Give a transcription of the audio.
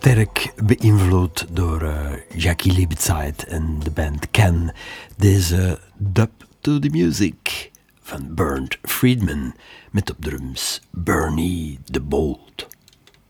sterk beïnvloed door Jackie Liebezeit en de band Ken. Deze Dub to the Music van Bernd Friedman met op drums Bernie the Bold.